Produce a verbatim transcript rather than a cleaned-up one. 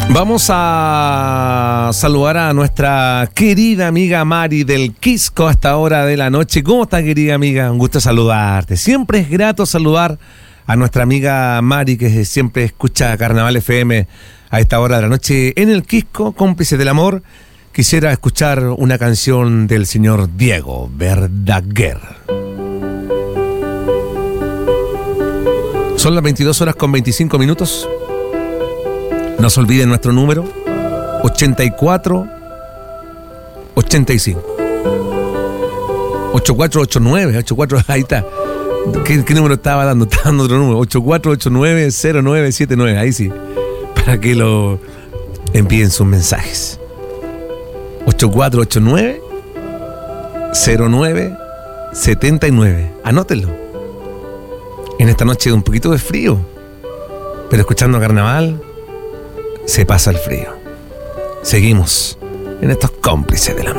Vamos a saludar a nuestra querida amiga Mari del Quisco a esta hora de la noche. ¿Cómo estás, querida amiga? Un gusto saludarte. Siempre es grato saludar a nuestra amiga Mari, que siempre escucha Carnaval F M a esta hora de la noche en el Quisco, cómplices del amor. Quisiera escuchar una canción del señor Diego Verdaguer. Son las veintidós horas con veinticinco minutos. No se olviden nuestro número, ochenta y cuatro ochenta y cinco. ochenta y cuatro ochenta y nueve, ochenta y cuatro, ahí está. ¿Qué, qué número estaba dando? Estaba dando otro número, ochenta y cuatro ochenta y nueve cero nueve setenta y nueve, ahí sí. Para que lo envíen sus mensajes. ochenta y cuatro ochenta y nueve cero nueve setenta y nueve. Anótenlo. En esta noche de un poquito de frío, pero escuchando Carnaval se pasa el frío. Seguimos en estos cómplices del amor.